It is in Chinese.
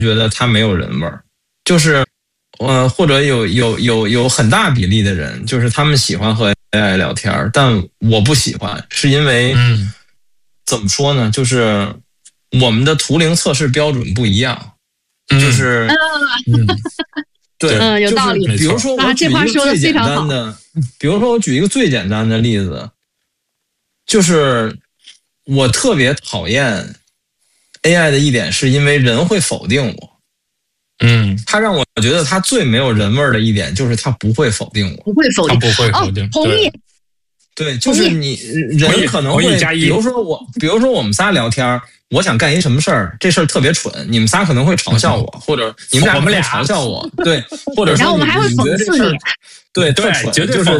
觉得它没有人味儿，就是或者有很大比例的人，就是他们喜欢和 AI 聊天，但我不喜欢，是因为怎么说呢？就是我们的图灵测试标准不一样，就是对， 有道理。 比如说我举一个最简单的，比如说我举一个最简单的例子，就是我特别讨厌 AI 的一点，是因为人会否定我。他让我觉得他最没有人味儿的一点就是他不会否定我， 不会否定， 他不会否定， 同意。 对，就是你人可能会，比如说我们仨聊天，我想干一什么事儿，这事儿特别蠢，你们仨可能会嘲笑我，或者你们俩嘲笑我，对，或者说然后我们还会讽刺你， 对，绝对就是